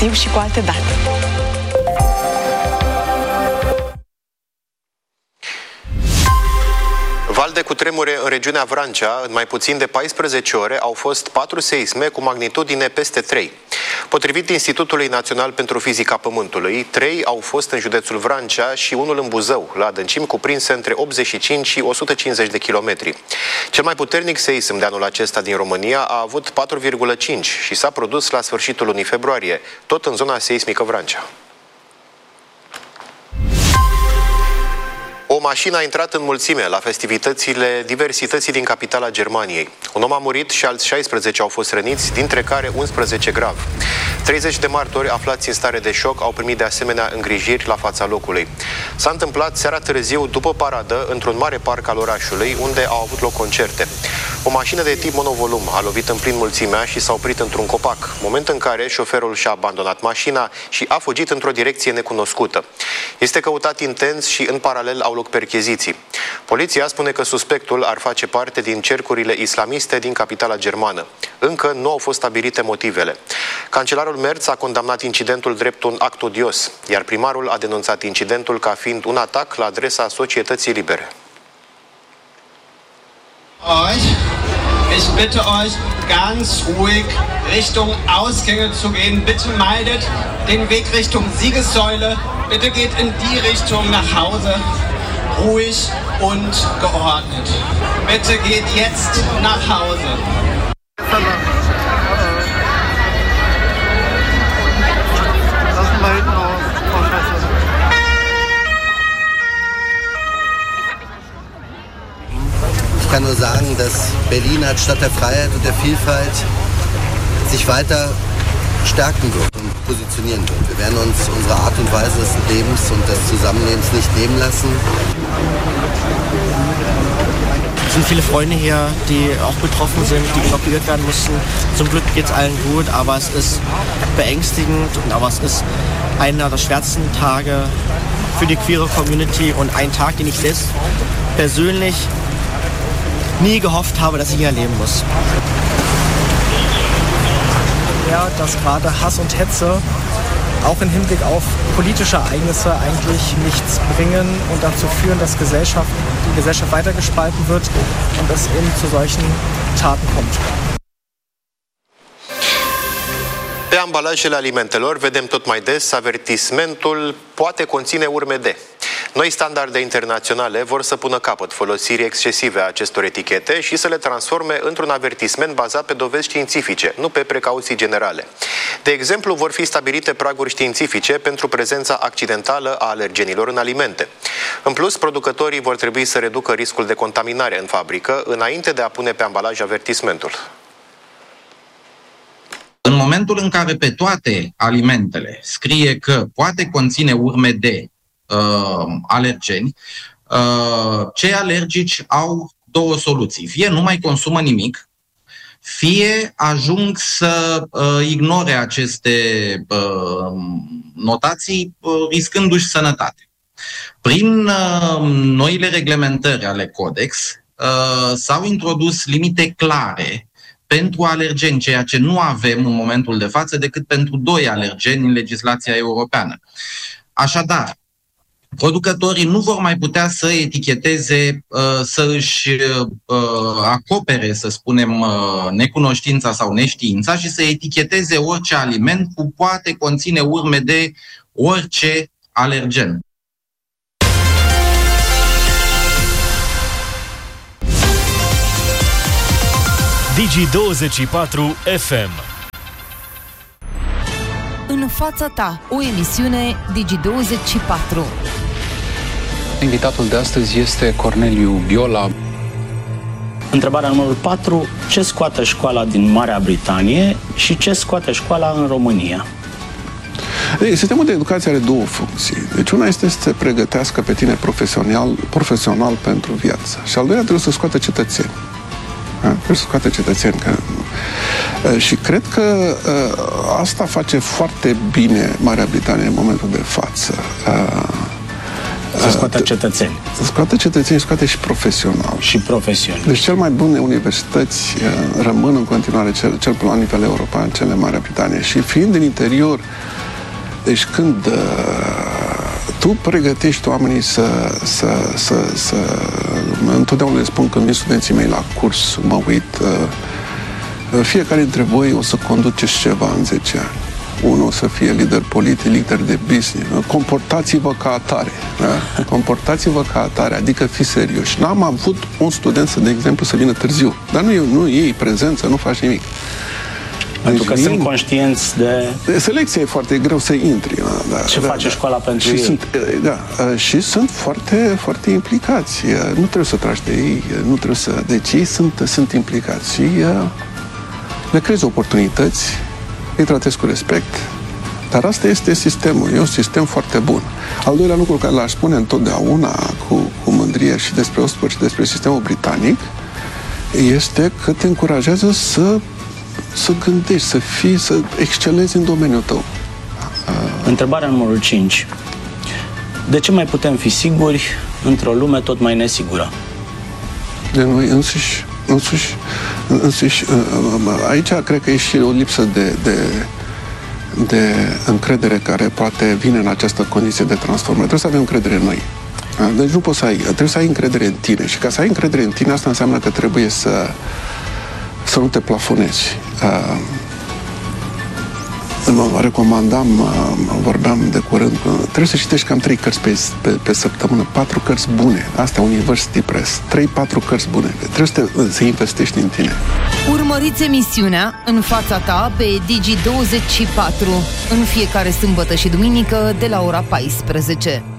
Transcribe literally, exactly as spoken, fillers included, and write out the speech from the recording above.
timp și cu alte date. Val de cutremure în regiunea Vrancea, în mai puțin de paisprezece ore, au fost patru seisme cu magnitudine peste trei. Potrivit Institutului Național pentru Fizica Pământului, trei au fost în județul Vrancea și unul în Buzău, la adâncimi cuprinse între optzeci și cinci și o sută cincizeci de kilometri. Cel mai puternic seism de anul acesta din România a avut patru virgulă cinci și s-a produs la sfârșitul lunii februarie, tot în zona seismică Vrancea. O mașină a intrat în mulțime la festivitățile diversității din capitala Germaniei. Un om a murit și alți șaisprezece au fost răniți, dintre care unsprezece grav. treizeci de martori aflați în stare de șoc au primit de asemenea îngrijiri la fața locului. S-a întâmplat seara târziu, după paradă, într-un mare parc al orașului, unde au avut loc concerte. O mașină de tip monovolum a lovit în plin mulțimea și s-a oprit într-un copac, moment în care șoferul și-a abandonat mașina și a fugit într-o direcție necunoscută. Este căutat intens și în paralel au loc percheziții. Poliția spune că suspectul ar face parte din cercurile islamiste din capitala germană. Încă nu au fost stabilite motivele. Cancelarul Merz a condamnat incidentul drept un act odios, iar primarul a denunțat incidentul ca fiind un atac la adresa societății libere. Ich bitte euch, ganz ruhig Richtung Ausgänge zu gehen. Bitte meidet den Weg Richtung Siegessäule. Bitte geht in die Richtung nach Hause. Ruhig und geordnet. Bitte geht jetzt nach Hause. Ich kann nur sagen, dass Berlin als Stadt der Freiheit und der Vielfalt sich weiter stärken wird und positionieren wird. Wir werden uns unsere Art und Weise des Lebens und des Zusammenlebens nicht nehmen lassen. Es sind viele Freunde hier, die auch betroffen sind, die evakuiert werden mussten. Zum Glück geht es allen gut, aber es ist beängstigend, aber es ist einer der schwersten Tage für die queere Community und ein Tag, den ich selbst persönlich nie gehofft habe, dass ich ihn erleben muss. Ja, dass gerade Hass und Hetze auch im Hinblick auf politische Ereignisse eigentlich nichts bringen und dazu führen, dass Gesellschaft, die Gesellschaft weiter gespalten wird und es eben zu solchen Taten kommt. Pe ambalajele alimentelor vedem tot mai des avertismentul poate conține urme de. Noi standarde internaționale vor să pună capăt folosirii excesive a acestor etichete și să le transforme într-un avertisment bazat pe dovezi științifice, nu pe precauții generale. De exemplu, vor fi stabilite praguri științifice pentru prezența accidentală a alergenilor în alimente. În plus, producătorii vor trebui să reducă riscul de contaminare în fabrică înainte de a pune pe ambalaj avertismentul. În momentul în care pe toate alimentele scrie că poate conține urme de uh, alergeni, uh, cei alergici au două soluții. Fie nu mai consumă nimic, fie ajung să uh, ignore aceste uh, notații, uh, riscându-și sănătate. Prin uh, noile reglementări ale Codex uh, s-au introdus limite clare pentru alergeni, ceea ce nu avem în momentul de față decât pentru doi alergeni în legislația europeană. Așadar, producătorii nu vor mai putea să eticheteze, să își acopere, să spunem, necunoștința sau neștiința și să eticheteze orice aliment cu poate conține urme de orice alergen. Digi douăzeci și patru F M. În fața ta, o emisiune Digi douăzeci și patru. Invitatul de astăzi este Corneliu Biola. Întrebarea numărul patru. Ce scoate școala din Marea Britanie și ce scoate școala în România? Sistemul de educație are două funcții. Deci una este să te pregătească pe tine profesional, profesional pentru viață. Și al doilea trebuie să scoată cetățeni. Trebuie să scoate cetățeni. Că... Și cred că asta face foarte bine Marea Britanie în momentul de față. Să scoată cetățeni. Să scoată cetățeni, scoate și profesional. Și profesioniști. Deci cel mai bune universități rămân în continuare, cel, cel la nivel european, cele Marea Britanie. Și fiind în interior, deci când uh, tu pregătești oamenii să, să, să, să... Întotdeauna le spun când vin studenții mei la curs, mă uit, uh, fiecare dintre voi o să conduceți ceva în zece ani. Unul o să fie lider politic, lider de business. Comportați-vă ca atare. Da? Comportați-vă ca atare, adică fi serioși. N-am avut un student, să, de exemplu, să vină târziu. Dar nu, nu iei prezență, nu faci nimic. Pentru că deci, sunt conștienți de... Selecția e foarte greu să intri. Da, Ce da, face da, școala pentru și ei? Sunt, da, și sunt foarte, foarte implicați. Nu trebuie să tragi de ei, nu trebuie să... Deci ei sunt, sunt implicați și le creezi oportunități, îi tratezi cu respect, dar asta este sistemul, e un sistem foarte bun. Al doilea lucru care l-aș spune întotdeauna cu, cu mândrie și despre Oxford și despre sistemul britanic este că te încurajează să, să gândești, să fii, să excelezi în domeniul tău. Întrebarea numărul cinci. De ce mai putem fi siguri într-o lume tot mai nesigură? De noi însuși. însuși, însuși aici cred că e și o lipsă de, de, de încredere care poate vine în această condiție de transformare. Trebuie să avem încredere în noi. Deci nu poți să ai, trebuie să ai încredere în tine. Și ca să ai încredere în tine, asta înseamnă că trebuie să, să nu te plafonezi. Mă recomandam, vorbeam de curând, trebuie să citești cam trei cărți pe, pe, pe săptămână, patru cărți bune, astea University Press, trei patru cărți bune, trebuie să, te, să investești în tine. Urmăriți emisiunea În fața ta pe Digi douăzeci și patru în fiecare sâmbătă și duminică de la ora paisprezece.